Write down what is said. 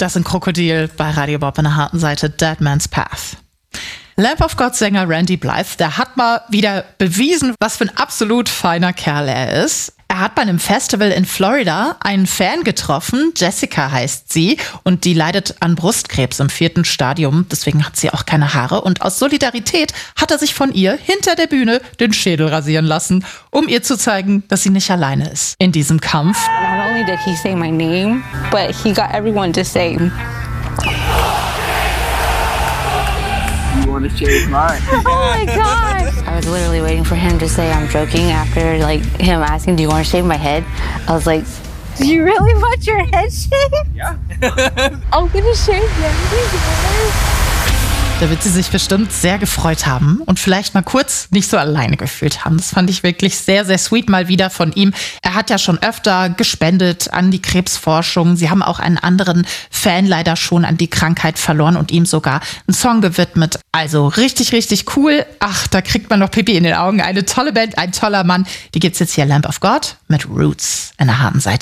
Das sind Krokodil bei Radio Bob in der harten Seite Dead Man's Path. Lamb of God Sänger Randy Blythe, der hat mal wieder bewiesen, was für ein absolut feiner Kerl er ist. Er hat bei einem Festival in Florida einen Fan getroffen, Jessica heißt sie, und die leidet an Brustkrebs im 4. Stadium, deswegen hat sie auch keine Haare. Und aus Solidarität hat er sich von ihr hinter der Bühne den Schädel rasieren lassen, um ihr zu zeigen, dass sie nicht alleine ist in diesem Kampf. Not only did he say my name, but he got everyone to say, "You want to shave mine?" "Oh my God!" I was literally waiting for him to say I'm joking after him asking, "Do you want to shave my head?" I was like, "Do you really want your head shaved?" Yeah. I'm gonna shave your head. Da wird sie sich bestimmt sehr gefreut haben und vielleicht mal kurz nicht so alleine gefühlt haben. Das fand ich wirklich sehr, sehr sweet mal wieder von ihm. Er hat ja schon öfter gespendet an die Krebsforschung. Sie haben auch einen anderen Fan leider schon an die Krankheit verloren und ihm sogar einen Song gewidmet. Also richtig, richtig cool. Ach, da kriegt man noch Pipi in den Augen. Eine tolle Band, ein toller Mann. Die gibt's jetzt hier, Lamb of God mit Roots in der harten Seite.